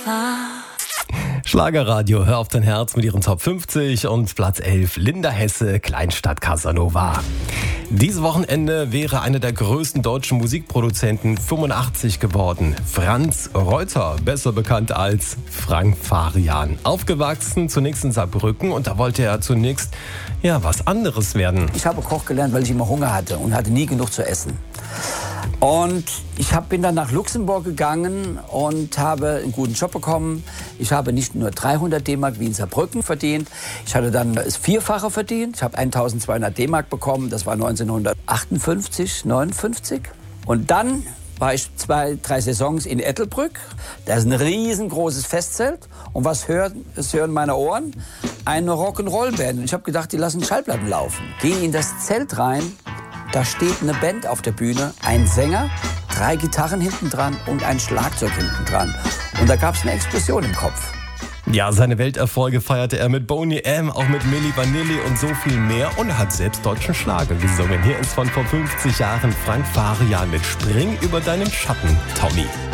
Schlagerradio, hör auf dein Herz mit ihren Top 50 und Platz 11, Linda Hesse, Kleinstadt Casanova. Dieses Wochenende wäre einer der größten deutschen Musikproduzenten 85 geworden. Franz Reuter, besser bekannt als Frank Farian. Aufgewachsen zunächst in Saarbrücken und da wollte er zunächst was anderes werden. Ich habe Koch gelernt, weil ich immer Hunger hatte und hatte nie genug zu essen. Und ich bin dann nach Luxemburg gegangen und habe einen guten Job bekommen. Ich habe nicht nur 300 D-Mark wie in Saarbrücken verdient. Ich hatte dann das Vierfache verdient. Ich habe 1200 D-Mark bekommen. Das war 1958, 59. Und dann war ich 2-3 Saisons in Ettelbrück. Da ist ein riesengroßes Festzelt. Und was hören meine Ohren? Eine Rock'n'Roll-Band. Und ich habe gedacht, die lassen Schallplatten laufen. Gehe in das Zelt rein. Da steht eine Band auf der Bühne, ein Sänger, 3 Gitarren hinten dran und ein Schlagzeug hinten dran. Und da gab es eine Explosion im Kopf. Ja, seine Welterfolge feierte er mit Boney M., auch mit Milli Vanilli und so viel mehr. Und er hat selbst deutschen Schlager gesungen. Hier ist von vor 50 Jahren Frank Farian mit Spring über deinen Schatten, Tommy.